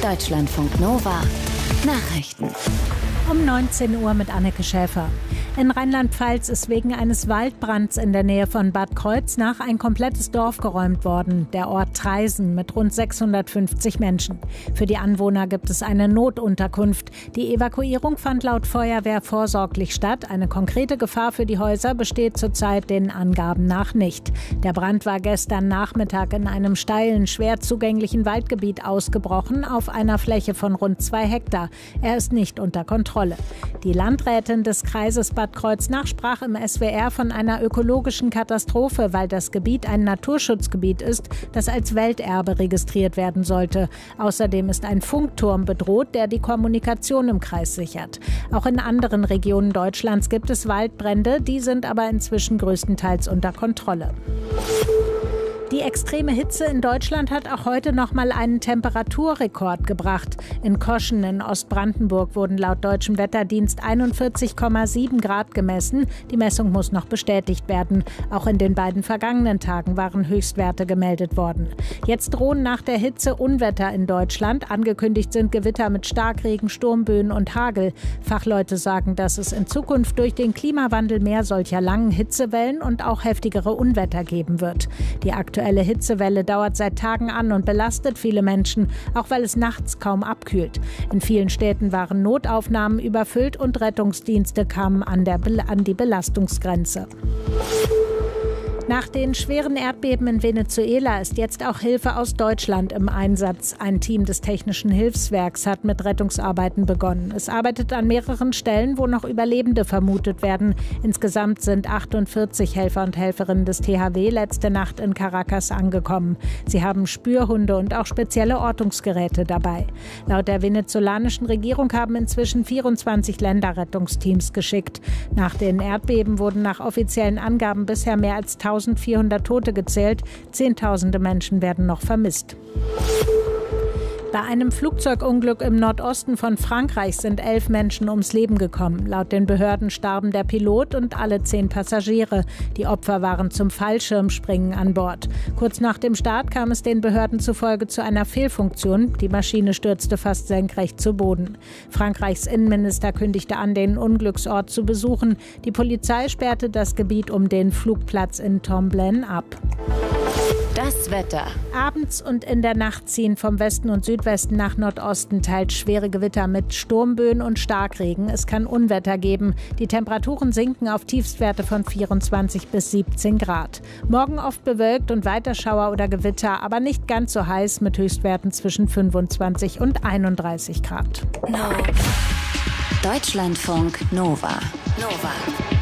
Deutschlandfunk Nova Nachrichten. Um 19 Uhr mit Anneke Schäfer. In Rheinland-Pfalz ist wegen eines Waldbrands in der Nähe von Bad Kreuznach ein komplettes Dorf geräumt worden, der Ort Traisen mit rund 650 Menschen. Für die Anwohner gibt es eine Notunterkunft. Die Evakuierung fand laut Feuerwehr vorsorglich statt. Eine konkrete Gefahr für die Häuser besteht zurzeit den Angaben nach nicht. Der Brand war gestern Nachmittag in einem steilen, schwer zugänglichen Waldgebiet ausgebrochen, auf einer Fläche von rund 2 Hektar. Er ist nicht unter Kontrolle. Die Landrätin des Kreises Bad Kreuznach sprach im SWR von einer ökologischen Katastrophe, weil das Gebiet ein Naturschutzgebiet ist, das als Welterbe registriert werden sollte. Außerdem ist ein Funkturm bedroht, der die Kommunikation im Kreis sichert. Auch in anderen Regionen Deutschlands gibt es Waldbrände, die sind aber inzwischen größtenteils unter Kontrolle. Die extreme Hitze in Deutschland hat auch heute noch mal einen Temperaturrekord gebracht. In Koschen in Ostbrandenburg wurden laut deutschem Wetterdienst 41,7 Grad gemessen. Die Messung muss noch bestätigt werden. Auch in den beiden vergangenen Tagen waren Höchstwerte gemeldet worden. Jetzt drohen nach der Hitze Unwetter in Deutschland. Angekündigt sind Gewitter mit Starkregen, Sturmböen und Hagel. Fachleute sagen, dass es in Zukunft durch den Klimawandel mehr solcher langen Hitzewellen und auch heftigere Unwetter geben wird. Die aktuelle Hitzewelle dauert seit Tagen an und belastet viele Menschen, auch weil es nachts kaum abkühlt. In vielen Städten waren Notaufnahmen überfüllt und Rettungsdienste kamen an die Belastungsgrenze. Nach den schweren Erdbeben in Venezuela ist jetzt auch Hilfe aus Deutschland im Einsatz. Ein Team des Technischen Hilfswerks hat mit Rettungsarbeiten begonnen. Es arbeitet an mehreren Stellen, wo noch Überlebende vermutet werden. Insgesamt sind 48 Helfer und Helferinnen des THW letzte Nacht in Caracas angekommen. Sie haben Spürhunde und auch spezielle Ortungsgeräte dabei. Laut der venezolanischen Regierung haben inzwischen 24 Länder Rettungsteams geschickt. Nach den Erdbeben wurden nach offiziellen Angaben bisher mehr als 1400 Tote gezählt. Zehntausende Menschen werden noch vermisst. Bei einem Flugzeugunglück im Nordosten von Frankreich sind 11 Menschen ums Leben gekommen. Laut den Behörden starben der Pilot und alle 10 Passagiere. Die Opfer waren zum Fallschirmspringen an Bord. Kurz nach dem Start kam es den Behörden zufolge zu einer Fehlfunktion. Die Maschine stürzte fast senkrecht zu Boden. Frankreichs Innenminister kündigte an, den Unglücksort zu besuchen. Die Polizei sperrte das Gebiet um den Flugplatz in Tomblaine ab. Das Wetter. Abends und in der Nacht ziehen vom Westen und Südwesten nach Nordosten teils schwere Gewitter mit Sturmböen und Starkregen. Es kann Unwetter geben. Die Temperaturen sinken auf Tiefstwerte von 24 bis 17 Grad. Morgen oft bewölkt und weiter Schauer oder Gewitter, aber nicht ganz so heiß mit Höchstwerten zwischen 25 und 31 Grad. Deutschlandfunk Nova.